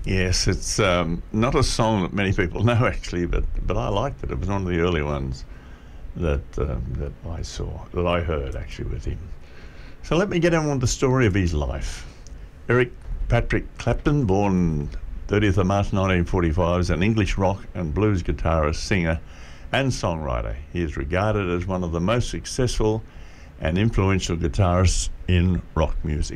Yes, it's not a song that many people know actually, but I liked it. It was one of the early ones that I saw, that I heard actually with him. So let me get on with the story of his life. Eric Patrick Clapton, born 30th of March 1945, is an English rock and blues guitarist, singer, and songwriter. He is regarded as one of the most successful and influential guitarists in rock music.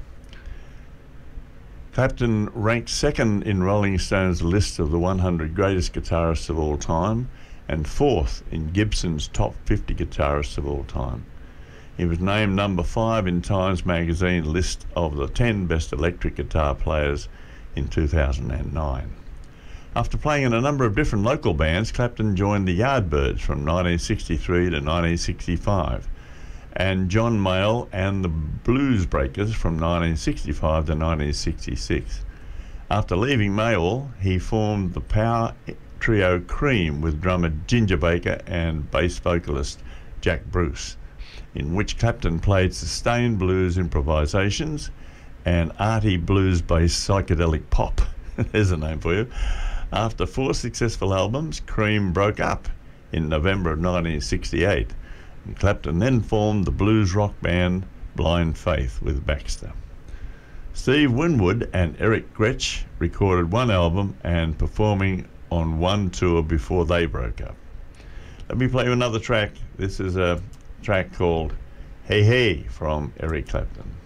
Clapton ranked second in Rolling Stone's list of the 100 greatest guitarists of all time and fourth in Gibson's top 50 guitarists of all time. He was named number 5 in Times Magazine list of the 10 best electric guitar players in 2009. After playing in a number of different local bands, Clapton joined the Yardbirds from 1963 to 1965, and John Mayall and the Blues Breakers from 1965 to 1966. After leaving Mayall, he formed the power trio Cream with drummer Ginger Baker and bass vocalist Jack Bruce, in which Clapton played sustained blues improvisations and arty blues-based psychedelic pop. There's a name for you. After 4 successful albums, Cream broke up in November of 1968. And Clapton then formed the blues rock band Blind Faith with Baxter. Steve Winwood and Eric Gretsch recorded one album and performing on one tour before they broke up. Let me play you another track. This is a track called Hey Hey from Eric Clapton.